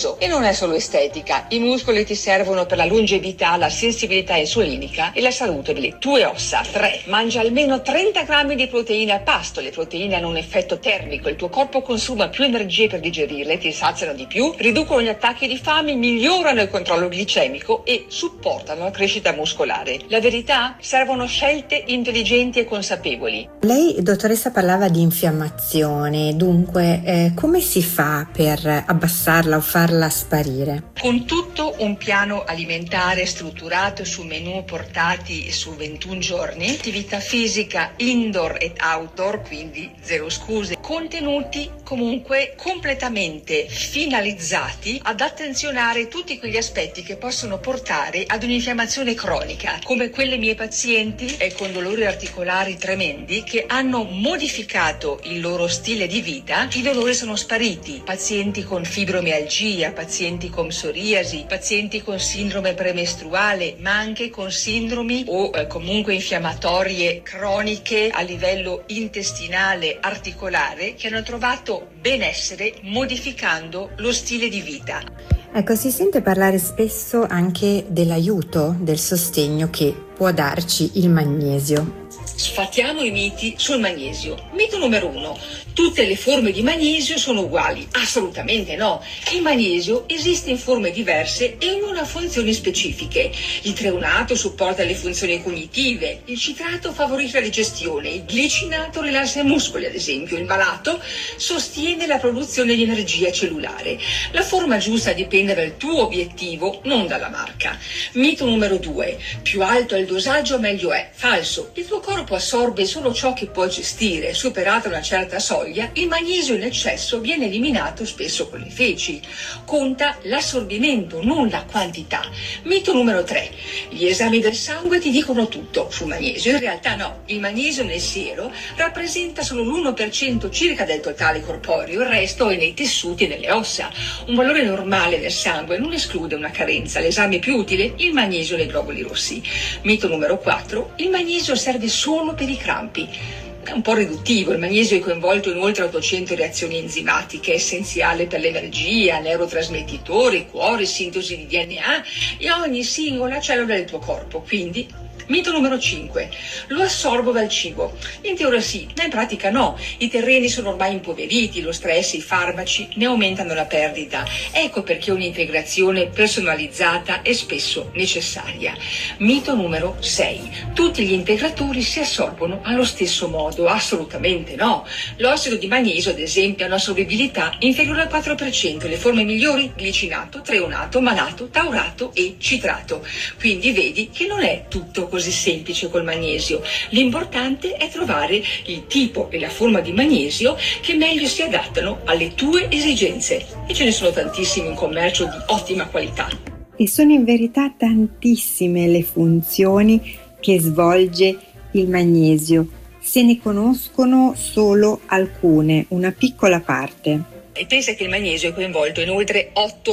E non è solo estetica, i muscoli ti servono per la longevità, la sensibilità insulinica e la salute delle tue ossa. 3. Mangia almeno 30 grammi di proteine a pasto. Le proteine hanno un effetto termico, il tuo corpo consuma più energie per digerirle, ti saziano di più, riducono gli attacchi di fame, migliorano il controllo glicemico e supportano la crescita muscolare. La verità? Servono scelte intelligenti e consapevoli. Lei, dottoressa, parlava di infiammazione, dunque come si fa per abbassarla o farla sparire? Con tutto un piano alimentare strutturato su menù portati su 21 giorni, attività fisica indoor e outdoor, quindi zero scuse, contenuti comunque completamente finalizzati ad attenzionare tutti quegli aspetti che possono portare ad un'infiammazione cronica, come quelle mie pazienti con dolori articolari tremendi che hanno modificato il loro stile di vita. I dolori sono spariti, pazienti con fibromialgia, pazienti con psoriasi, pazienti con sindrome premestruale, ma anche con sindromi o comunque infiammatorie croniche a livello intestinale, articolare, che hanno trovato benessere modificando lo stile di vita. Ecco, si sente parlare spesso anche dell'aiuto, del sostegno che può darci il magnesio. Sfatiamo i miti sul magnesio. Mito numero 1. Tutte le forme di magnesio sono uguali? Assolutamente no. Il magnesio esiste in forme diverse e ognuna ha funzioni specifiche. Il treunato supporta le funzioni cognitive, il citrato favorisce la digestione, il glicinato rilassa i muscoli, ad esempio. Il malato sostiene la produzione di energia cellulare. La forma giusta dipende dal tuo obiettivo, non dalla marca. Mito numero 2. Più alto è il dosaggio, meglio è. Falso. Il tuo corpo assorbe solo ciò che può gestire. Superata una certa soglia, il magnesio in eccesso viene eliminato spesso con le feci. Conta l'assorbimento, non la quantità. Mito numero 3. Gli esami del sangue ti dicono tutto sul magnesio. In realtà no. Il magnesio nel siero rappresenta solo l'1% circa del totale corporeo, il resto è nei tessuti e nelle ossa. Un valore normale del sangue non esclude una carenza. L'esame più utile? Il magnesio nei globuli rossi. Mito numero 4. Il magnesio serve solo per i crampi. È un po' riduttivo. Il magnesio è coinvolto in oltre 800 reazioni enzimatiche, essenziale per l'energia, neurotrasmettitori, cuore, sintesi di DNA e ogni singola cellula del tuo corpo. Quindi, mito numero 5. Lo assorbo dal cibo. In teoria sì, ma in pratica no. I terreni sono ormai impoveriti, lo stress e i farmaci ne aumentano la perdita. Ecco perché un'integrazione personalizzata è spesso necessaria. Mito numero 6. Tutti gli integratori si assorbono allo stesso modo. Assolutamente no. L'ossido di magnesio, ad esempio, ha un'assorbibilità inferiore al 4%. Le forme migliori? Glicinato, treunato, malato, taurato e citrato. Quindi vedi che non è tutto così semplice col magnesio. L'importante è trovare il tipo e la forma di magnesio che meglio si adattano alle tue esigenze. E ce ne sono tantissimi in commercio di ottima qualità. E sono in verità tantissime le funzioni che svolge il magnesio. Se ne conoscono solo alcune, una piccola parte. E pensa che il magnesio è coinvolto in oltre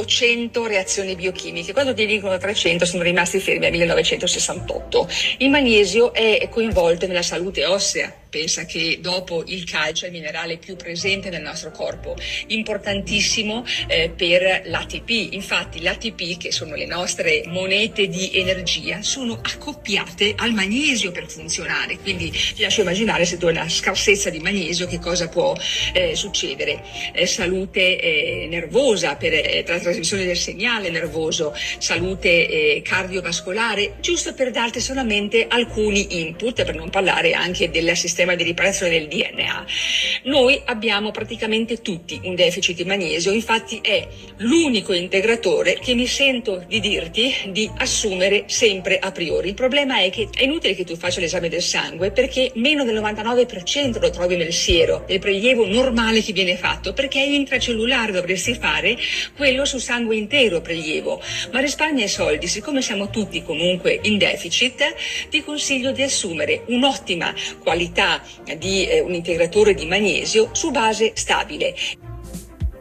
800 reazioni biochimiche. Quando ti dicono 300 sono rimasti fermi a 1968. Il magnesio è coinvolto nella salute ossea. Pensa che dopo il calcio è il minerale più presente nel nostro corpo, importantissimo per l'ATP. Infatti l'ATP, che sono le nostre monete di energia, sono accoppiate al magnesio per funzionare. Quindi ti lascio immaginare, se tu hai una scarsezza di magnesio, che cosa può succedere. Salute nervosa per la trasmissione del segnale nervoso, salute cardiovascolare, giusto per darti solamente alcuni input, per non parlare anche del sistema di riparazione del DNA. Noi abbiamo praticamente tutti un deficit di magnesio, infatti è l'unico integratore che mi sento di dirti di assumere sempre a priori. Il problema è che è inutile che tu faccia l'esame del sangue, perché meno del 99% lo trovi nel siero, nel prelievo normale che viene fatto, perché è intracellulare, dovresti fare quello su sangue intero prelievo, ma risparmia i soldi. Siccome siamo tutti comunque in deficit, ti consiglio di assumere un'ottima qualità di un integratore di magnesio su base stabile.